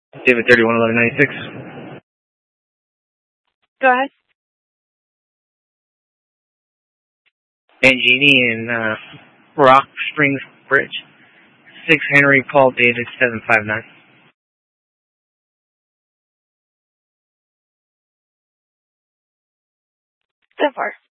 David 311196. Go ahead. Mangini in Rock Springs Bridge. 6 Henry Paul David 759. So far.